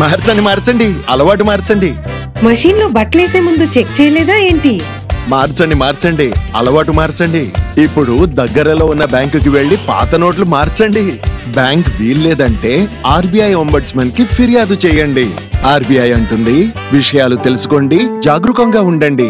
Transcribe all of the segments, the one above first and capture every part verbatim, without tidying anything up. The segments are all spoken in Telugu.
మార్చండి మార్చండి అలవాటు మార్చండి. మషీన్ లో బట్టలేసే ముందు చెక్ చేయలేదా ఏంటి? మార్చండి మార్చండి అలవాటు మార్చండి. ఇప్పుడు దగ్గరలో ఉన్న బ్యాంకుకి వెళ్లి పాత నోట్లు మార్చండి. బ్యాంక్ వీల్లేదంటే ఆర్బీఐ ఒంబడ్స్మన్ కి ఫిర్యాదు చేయండి. ఆర్బీఐ అంటుంది, విషయాలు తెలుసుకోండి, జాగరూకంగా ఉండండి.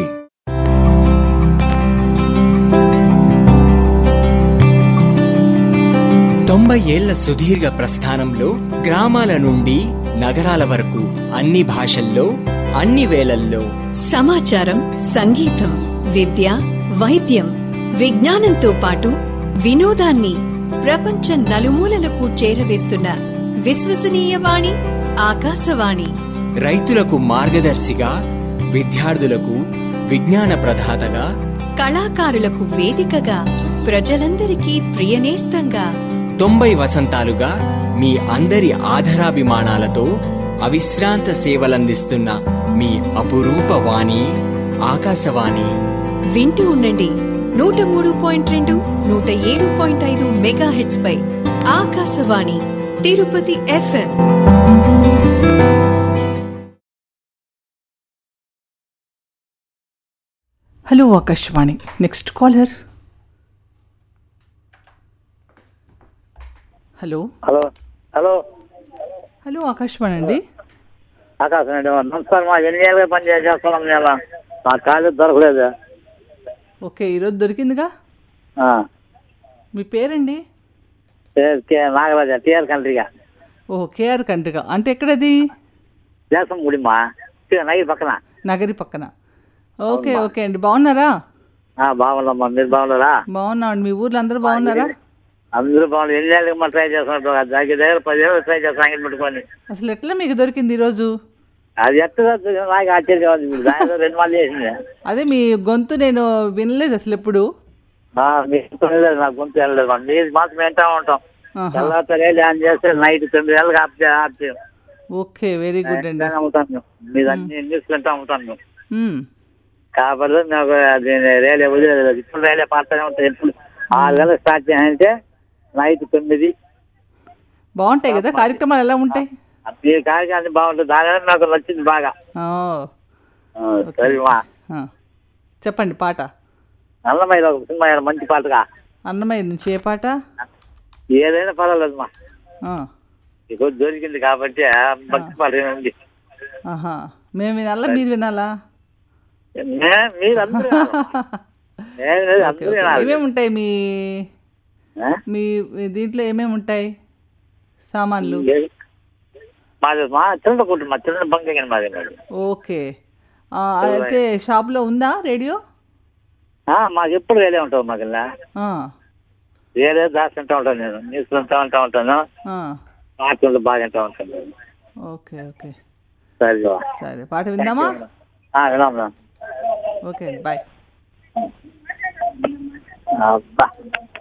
తొంభై ఏళ్ల సుదీర్ఘ ప్రస్థానంలో గ్రామాల నుండి నగరాల వరకు అన్ని భాషల్లో అన్ని వేళల్లో సమాచారం, సంగీతం, విద్య, వైద్యం, విజ్ఞానంతో పాటు వినోదాన్ని ప్రపంచం నలుమూలలకు చేరవేస్తున్న విశ్వసనీయ వాణి ఆకాశవాణి. రైతులకు మార్గదర్శిగా, విద్యార్థులకు విజ్ఞాన ప్రదాతగా, కళాకారులకు వేదికగా, ప్రజలందరికీ ప్రియనేస్తంగా తొంభై వసంతాలుగా మీ అందరి ఆధరాభిమానాలతో అవిశ్రాంత సేవలందిస్తున్న మీ అపురూప వాణి ఆకాశవాణి. వింటూ ఉండండి నూట మూడు పాయింట్ రెండు నూట ఏడు పాయింట్ ఐదు మెగా హెడ్స్ పై Akashvani Tirupati FM. Hello Akashvani. Next caller. Hello hello hello hello Akashvani అండి. ఆకాశం అండి. నమస్కారం. మా ఎన్ని ఏళ్ళుగా పని చేస్తున్నాం నేను. మా కాలేజ్ దొరకలేదు. ఓకే, ఈరోజు దొరికిందిగా. మీ పేరండి? నాగరాజ, టీఆర్ కంట్రీగా. ఓ, కేఆర్ కంట్రీగా అంటే ఎక్కడది? దేశం గుడిమా, నగరి పక్కన. నగరి పక్కన. ఓకే ఓకే అండి. బాగున్నారా? బాగున్నామ్మా, మీరు బాగున్నారా? బాగున్నామండి. మీ ఊర్లో అందరూ బాగున్నారా? అందరూ బాగున్నారు. ఎన్ని ఏళ్ళకి మనం ట్రై చేస్తున్నాం. దగ్గర దగ్గర పదివేలు ట్రై చేస్తాం అంగడి పెట్టుకొని. అసలు ఎట్లా మీకు దొరికింది ఈరోజు? అది ఎట్లా నాకు ఆశ్చర్యం కాదు. ఇప్పుడు దానిలో రెండు మళ్ళీ చేసింది. అదే మీ గొంతు నేను వినలేదు అసలు ఎప్పుడు. లేదు, నాకు గొంతు వెళ్ళలేదు. మీరు మాత్రం వింటా ఉంటాం. తెల్లవారు డ్యాన్స్ చేస్తే నైట్ తొమ్మిది ఏళ్ళకి ఆపి ఆపి. ఓకే, వెరీ గుడ్ అండి. అమ్ముతాను మీరు అన్ని న్యూస్ వింటా ఉంటాను. మ్మ్. కాబట్టి నాకు అది రైలే వదిలేదు. ఇప్పుడు రైలే పాడుతూనే ఉంటాయి. ఎప్పుడు ఆరు గంటలకు స్టార్ట్ చేయాలంటే నైట్ తొమ్మిది. బాగుంటాయి కదా కార్యక్రమాలు? ఎలా ఉంటాయి మీ కార్యక్రమం? బాగుంటుంది. దాని నాకు నచ్చింది బాగా. సరేమా, చెప్పండి పాట. అన్నమయ్య ఒక సినిమా మంచి పాటగా. అన్నమయ్య నుంచి ఏ పాట? ఏదైనా పర్వాలేదు మా, ఈరోజు దొరికింది కాబట్టి మంచి పాట ఉంది. మేము వినాలా మీరు వినాలా? మీరు అందరూ ఏమేమి ఉంటాయి మీ మీ దీంట్లో? ఏమేమి ఉంటాయి సామాన్లు? మాది మా చిన్న కుటుంబం, మా చిన్న బంక్ మాది. ఓకే, అయితే షాప్లో ఉందా రేడియో? మాకు ఎప్పుడు వేలే ఉంటావు. మాకు వేలే దాచుకుంటా ఉంటాను. నేను న్యూస్ వింటా ఉంటా ఉంటాను. పాటలు బాగా వింటా ఉంటాను. ఓకే ఓకే, సరే సరే. పాట విందామా? విన్నాం. Okay, bye. అబ్బా.